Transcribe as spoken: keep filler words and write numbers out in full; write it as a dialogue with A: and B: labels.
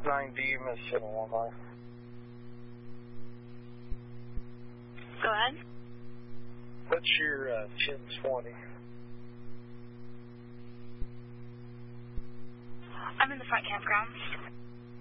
A: nine D, Mississippi, Illinois.
B: Go ahead.
A: What's your uh, ten twenty?
B: I'm in the front campground.